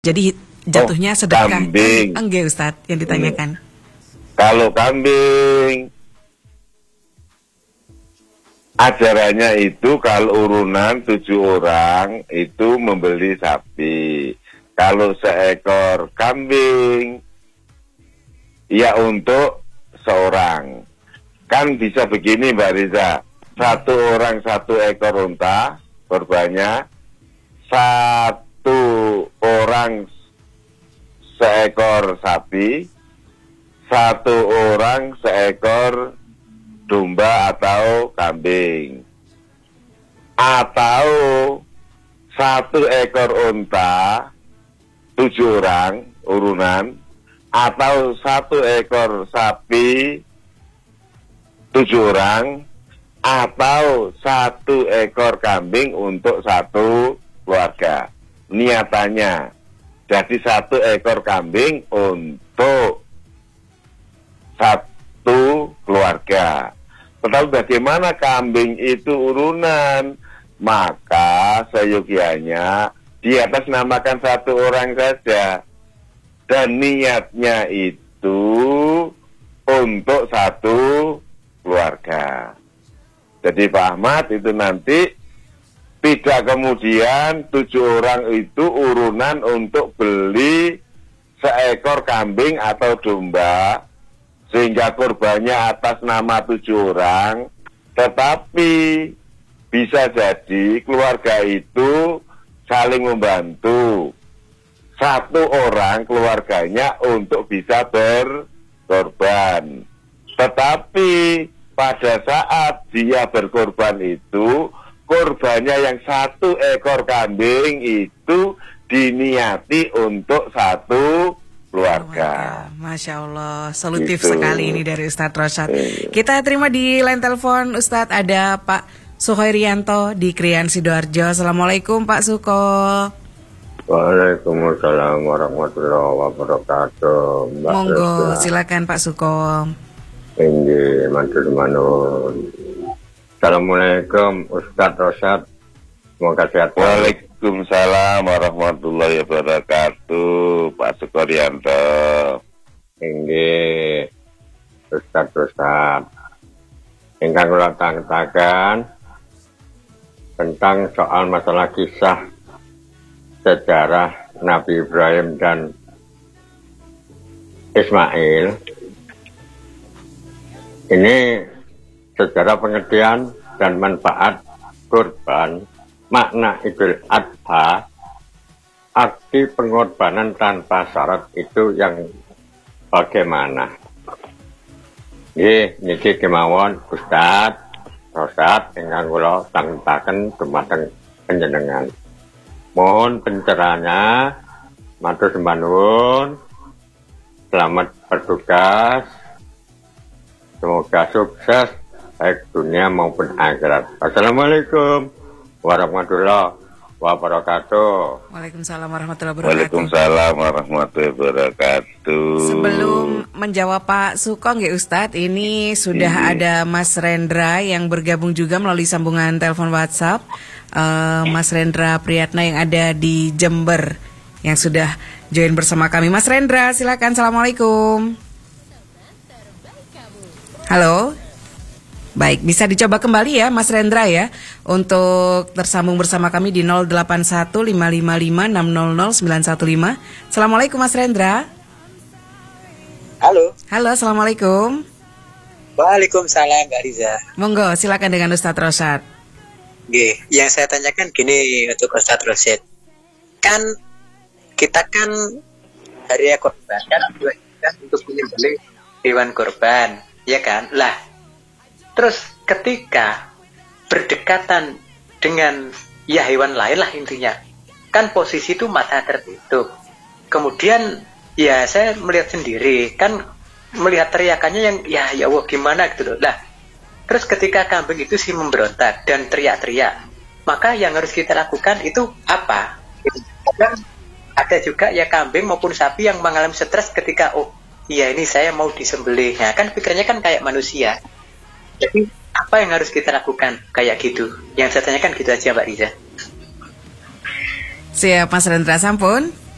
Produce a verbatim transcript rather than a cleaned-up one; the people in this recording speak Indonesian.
Jadi jatuhnya Oh, sedekah. kambing. Enggak Ustadz yang ditanyakan. Kalau kambing, ajarannya itu kalau urunan tujuh orang itu membeli sapi. Kalau seekor kambing, ya untuk seorang. Kan bisa begini Mbak Riza, satu orang satu ekor unta, korbannya, satu orang seekor sapi, satu orang seekor domba atau kambing, atau satu ekor unta tujuh orang urunan, atau satu ekor sapi tujuh orang, atau satu ekor kambing untuk satu keluarga. Niatannya jadi satu ekor kambing untuk satu keluarga. Tetapi bagaimana kambing itu urunan, maka seyogianya di atas namakan satu orang saja, dan niatnya itu untuk satu keluarga. Jadi Pak Ahmad itu nanti tidak kemudian tujuh orang itu urunan untuk beli seekor kambing atau domba, sehingga korbannya atas nama tujuh orang, tetapi bisa jadi keluarga itu saling membantu. Satu orang keluarganya untuk bisa berkorban. Tetapi pada saat dia berkorban itu, korbannya yang satu ekor kambing itu diniati untuk satu keluarga. Oh, Masya Allah, solutif Gitu. sekali ini dari Ustadz Rosyad. Iya. Kita terima di line telepon Ustadz, ada Pak Suhoirianto di Krian Sidoarjo. Assalamualaikum Pak Suko. Waalaikumsalam warahmatullahi wabarakatuh. Mbak Monggo, Reza. silakan Pak Suko. Tinggi mantur manun. Assalamualaikum Ustadz Rosyad. Semoga sehat. Waalaikumsalam warahmatullahi wabarakatuh, Pak Sukoryanto. Tinggi Ustadz Rosyad. Ingkang kula tangtaken tentang soal masalah kisah sejarah Nabi Ibrahim dan Ismail. Ini sejarah pengertian dan manfaat kurban, makna Idul Adha, arti pengorbanan tanpa syarat itu yang bagaimana? Nggih, niki kemawon Ustaz Rosyad ingkang kula tangtaken dumateng panjenengan. Mohon pencerahannya, matur sembah nuwun. Selamat bertugas. Semoga sukses baik dunia maupun akhirat. Assalamualaikum warahmatullahi wabarakatuh. Waalaikumsalam warahmatullahi wabarakatuh. Waalaikumsalam warahmatullahi wabarakatuh. Sebelum menjawab Pak Suko nggih Ustadz, ini sudah Ini. ada Mas Rendra yang bergabung juga melalui sambungan telepon WhatsApp. Uh, Mas Rendra Priyatna yang ada di Jember yang sudah join bersama kami. Mas Rendra, silakan. Assalamualaikum. Halo. Baik, bisa dicoba kembali ya Mas Rendra ya, untuk tersambung bersama kami di nol delapan satu lima lima lima enam nol nol sembilan satu lima. Assalamualaikum Mas Rendra. Halo. Halo, Assalamualaikum. Waalaikumsalam Mbak Riza. Monggo, silakan dengan Ustadz Rosyad. Oke, yang saya tanyakan gini untuk Ustadz Rosyad. Kan kita kan hari korban kan untuk menyembelih hewan korban, ya kan? Lah, terus ketika berdekatan dengan ya hewan lain lah intinya, kan posisi itu mata tertutup. Kemudian ya saya melihat sendiri, kan melihat teriakannya yang ya ya Allah gimana gitu loh. Lah, terus ketika kambing itu sih memberontak dan teriak-teriak, maka yang harus kita lakukan itu apa? Karena ada juga ya kambing maupun sapi yang mengalami stres ketika oh iya ini saya mau disembelih. Nah, kan pikirannya kan kayak manusia. Jadi apa yang harus kita lakukan kayak gitu? Yang saya tanyakan gitu aja Mbak Riza. Siap Mas Rendra, sampun.